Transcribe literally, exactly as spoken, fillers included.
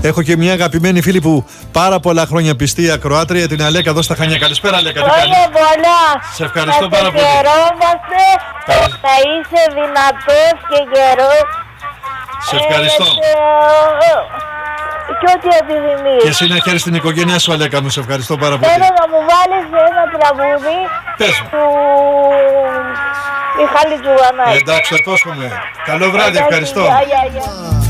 Έχω και μια αγαπημένη φίλη που πάρα πολλά χρόνια πιστή ακροάτρια, την Αλέκα εδώ στα Χανιά. Καλησπέρα, Αλέκα. Χρόνια πολλά. Σε ευχαριστώ πάρα πολύ. Χαιρόμαστε. Θα είσαι δυνατός και γερός. Σε ευχαριστώ. Και ό,τι επιθυμείς. Και εσύ να χαίρεσαι την οικογένειά σου, Αλέκα μου. Σε ευχαριστώ πάρα πολύ. Θέλω να μου βάλεις ένα τραγούδι του Μιχάλη Τζουγανάκη. Εντάξει, το εύχομαι. Καλό βράδυ, ευχαριστώ. Γεια, γεια, γεια.